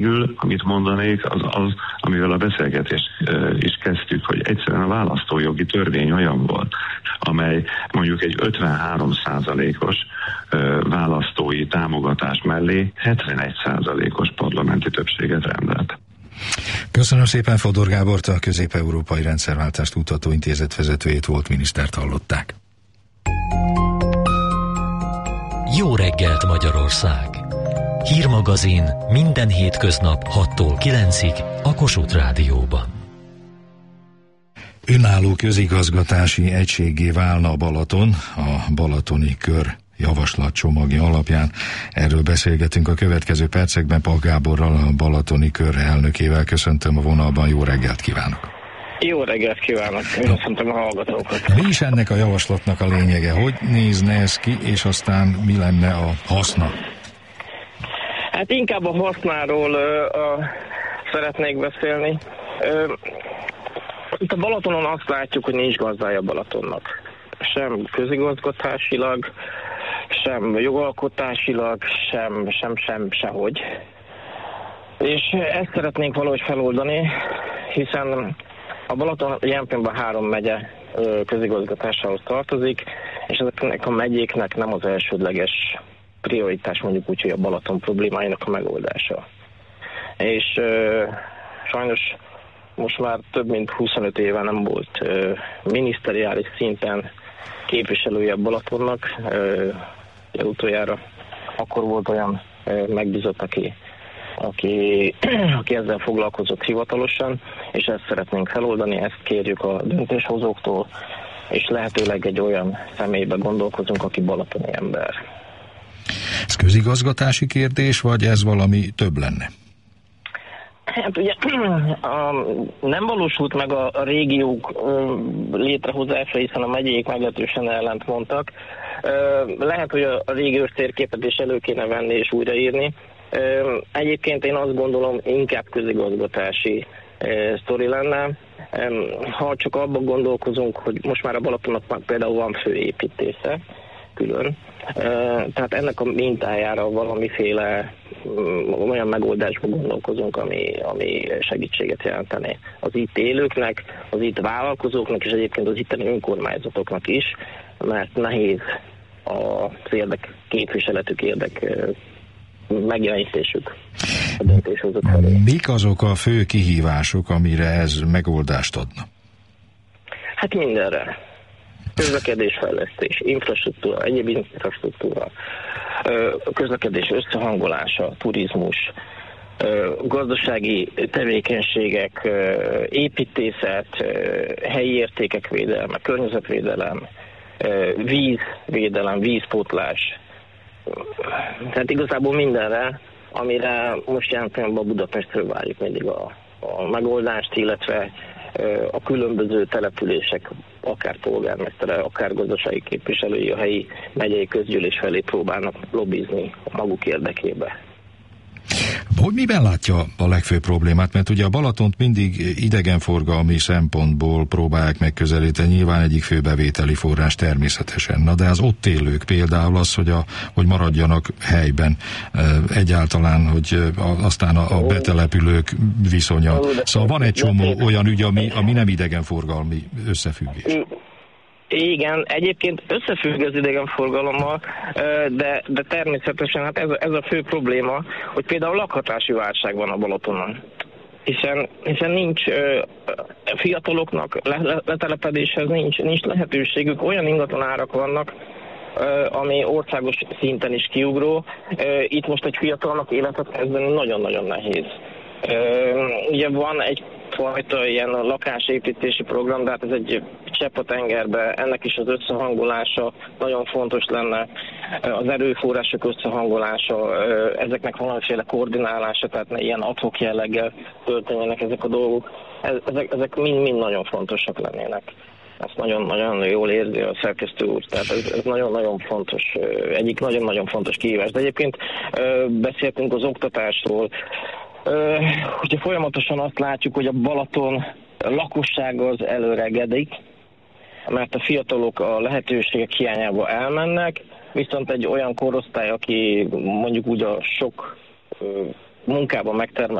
Amit mondanék, az, amivel a beszélgetést is kezdtük, hogy egyszerűen a választójogi törvény olyan volt, amely mondjuk egy 53%-os választói támogatás mellé 71%-os parlamenti többséget rendelt. Köszönöm szépen, Fodor Gábort, a Közép-Európai Rendszerváltást Kutató Intézet vezetőjét, volt minisztert hallották. Jó reggelt, Magyarország! Hírmagazin minden hétköznap 6-tól 9-ig a Kossuth Rádióban. Önálló közigazgatási egységgé válna a Balaton, a Balatoni Kör javaslatcsomagja alapján. Erről beszélgetünk a következő percekben Pak Gáborral, a Balatoni Kör elnökével. Köszöntöm a vonalban, jó reggelt kívánok! Jó reggelt kívánok! Köszöntöm a hallgatókat! Mi is ennek a javaslatnak a lényege? Hogy nézne ez ki, és aztán mi lenne a haszna? Hát inkább a hasznáról szeretnék beszélni. Itt a Balatonon azt látjuk, hogy nincs gazdája Balatonnak. Sem közigazgatásilag, sem jogalkotásilag, sehogy. És ezt szeretnénk valahogy feloldani, hiszen a Balaton ilyen pillanatban 3 megye közigazgatásához tartozik, és ezeknek a megyéknek nem az elsődleges prioritás, mondjuk úgy, hogy a Balaton problémáinak a megoldása. És sajnos most már több mint 25 éve nem volt miniszteriális szinten képviselője Balatonnak. Utoljára akkor volt olyan megbízott, aki ezzel foglalkozott hivatalosan, és ezt szeretnénk feloldani, ezt kérjük a döntéshozóktól, és lehetőleg egy olyan személybe gondolkozunk, aki balatoni ember. Ez közigazgatási kérdés, vagy ez valami több lenne? Hát ugye nem valósult meg a régiók létrehozása, hiszen a megyék meglehetősen ellent mondtak. Lehet, hogy a régiós térképet is elő kéne venni és újraírni. Egyébként én azt gondolom, inkább közigazgatási sztori lenne. Ha csak abban gondolkozunk, hogy most már a Balatonnak például van főépítésze, külön. Tehát ennek a mintájára valamiféle olyan megoldásban gondolkozunk, ami segítséget jelenteni az itt élőknek, az itt vállalkozóknak, és egyébként az itteni önkormányzatoknak is, mert nehéz az képviseletük, megjelenítésük a döntéshozók felé. Mik azok a fő kihívások, amire ez megoldást adna? Hát mindenre. Közlekedésfejlesztés, infrastruktúra, egyéb infrastruktúra, közlekedés összehangolása, turizmus, gazdasági tevékenységek, építészet, helyi értékek védelme, környezetvédelem, vízvédelem, vízpótlás. Tehát igazából mindenre, amire most jelen pillanatban Budapestről várjuk mindig a megoldást, illetve a különböző települések, akár polgármestere, akár gazdasági képviselői a helyi megyei közgyűlés felé próbálnak lobbizni a maguk érdekébe. Hogy miben látja a legfőbb problémát? Mert ugye a Balatont mindig idegenforgalmi szempontból próbálják megközelíteni, nyilván egyik fő bevételi forrás természetesen. Na de az ott élők például az, hogy maradjanak helyben, egyáltalán, hogy aztán a betelepülők viszonya. Szóval van egy csomó olyan ügy, ami nem idegenforgalmi összefüggés. Igen, egyébként összefügg az idegenforgalommal, de természetesen hát ez a fő probléma, hogy például lakhatási válság van a Balatonon. Hiszen nincs fiataloknak letelepedéshez nincs lehetőségük, olyan ingatlanárak vannak, ami országos szinten is kiugró. Itt most egy fiatalnak életet kezdeni nagyon-nagyon nehéz. Ugye van egyfajta ilyen lakásépítési program, de hát ez egy csepp a tengerbe, ennek is az összehangolása nagyon fontos lenne, az erőforrások összehangolása, ezeknek valamiféle koordinálása, tehát ne ilyen ad hoc jelleggel történjenek ezek a dolgok. Ezek mind nagyon fontosak lennének. Ezt nagyon-nagyon jól érzi a szerkesztő úr, tehát ez nagyon-nagyon fontos, egyik nagyon-nagyon fontos kihívás. De egyébként beszéltünk az oktatásról. Ugye folyamatosan azt látjuk, hogy a Balaton lakossága az előregedik, mert a fiatalok a lehetőségek hiányába elmennek, viszont egy olyan korosztály, aki mondjuk úgy a sok munkában megtermelt